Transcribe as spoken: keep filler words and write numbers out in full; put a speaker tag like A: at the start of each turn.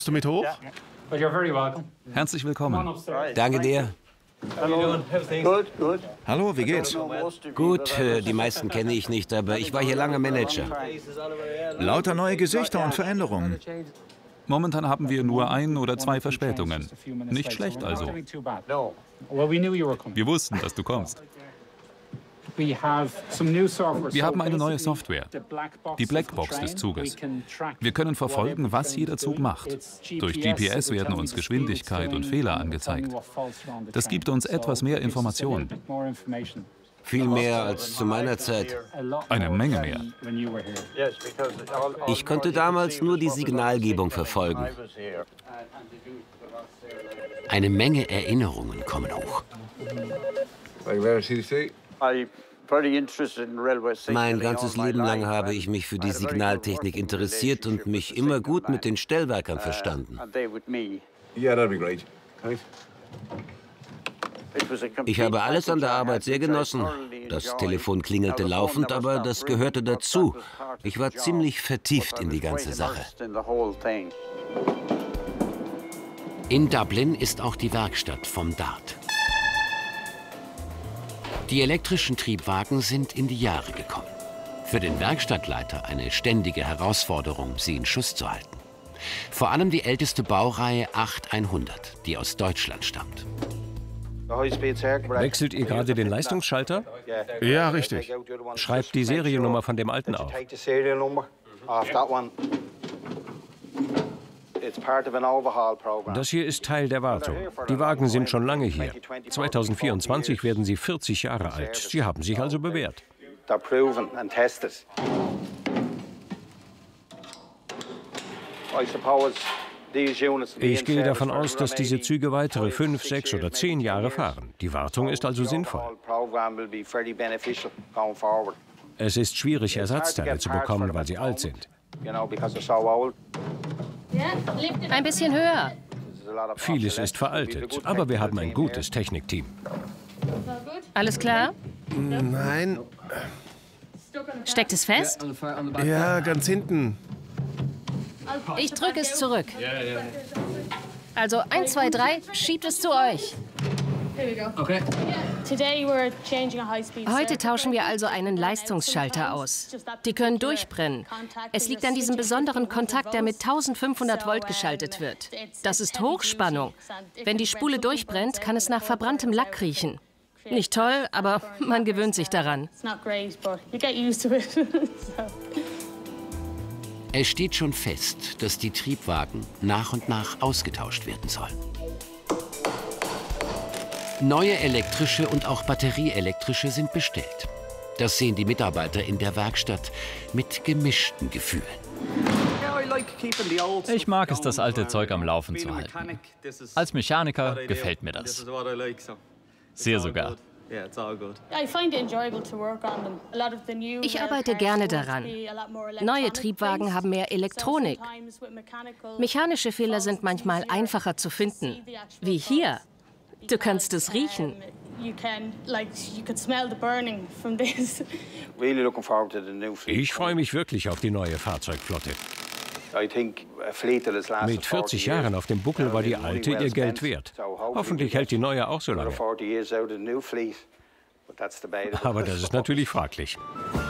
A: Du mit hoch?
B: Herzlich willkommen.
C: Danke dir.
A: Gut, gut.
B: Hallo, wie geht's?
C: Gut, äh, die meisten kenne ich nicht, aber ich war hier lange Manager.
B: Lauter neue Gesichter und Veränderungen. Momentan haben wir nur ein oder zwei Verspätungen. Nicht schlecht also. Wir wussten, dass du kommst. Wir haben eine neue Software, die Blackbox des Zuges. Wir können verfolgen, was jeder Zug macht. Durch G P S werden uns Geschwindigkeit und Fehler angezeigt. Das gibt uns etwas mehr Informationen.
C: Viel mehr als zu meiner Zeit.
B: Eine Menge mehr.
C: Ich konnte damals nur die Signalgebung verfolgen. Eine Menge Erinnerungen kommen hoch. Mein ganzes Leben lang habe ich mich für die Signaltechnik interessiert und mich immer gut mit den Stellwerkern verstanden. Ich habe alles an der Arbeit sehr genossen. Das Telefon klingelte laufend, aber das gehörte dazu. Ich war ziemlich vertieft in die ganze Sache. In Dublin ist auch die Werkstatt vom Dart. Die elektrischen Triebwagen sind in die Jahre gekommen. Für den Werkstattleiter eine ständige Herausforderung, sie in Schuss zu halten. Vor allem die älteste Baureihe acht hundert, die aus Deutschland stammt.
D: Wechselt ihr gerade den Leistungsschalter?
A: Ja, richtig.
D: Schreibt die Seriennummer von dem alten auf. Das hier ist Teil der Wartung. Die Wagen sind schon lange hier. zweitausendvierundzwanzig werden sie vierzig Jahre alt. Sie haben sich also bewährt. Ich gehe davon aus, dass diese Züge weitere fünf, sechs oder zehn Jahre fahren. Die Wartung ist also sinnvoll. Es ist schwierig, Ersatzteile zu bekommen, weil sie alt sind.
E: Ein bisschen höher.
D: Vieles ist veraltet, aber wir haben ein gutes Technikteam.
E: Alles klar?
A: Nein.
E: Steckt es fest?
A: Ja, ganz hinten.
E: Ich drücke es zurück. Also eins, zwei, drei, schiebt es zu euch. Heute tauschen wir also einen Leistungsschalter aus. Die können durchbrennen. Es liegt an diesem besonderen Kontakt, der mit eintausendfünfhundert Volt geschaltet wird. Das ist Hochspannung. Wenn die Spule durchbrennt, kann es nach verbranntem Lack riechen. Nicht toll, aber man gewöhnt sich daran.
C: Es steht schon fest, dass die Triebwagen nach und nach ausgetauscht werden sollen. Neue elektrische und auch batterieelektrische sind bestellt. Das sehen die Mitarbeiter in der Werkstatt mit gemischten Gefühlen.
F: Ich mag es, das alte Zeug am Laufen zu halten. Als Mechaniker gefällt mir das. Sehr sogar.
E: Ich arbeite gerne daran. Neue Triebwagen haben mehr Elektronik. Mechanische Fehler sind manchmal einfacher zu finden. Wie hier. Du kannst es riechen.
D: Ich freue mich wirklich auf die neue Fahrzeugflotte. Mit vierzig Jahren auf dem Buckel war die alte ihr Geld wert. Hoffentlich hält die neue auch so lange. Aber das ist natürlich fraglich.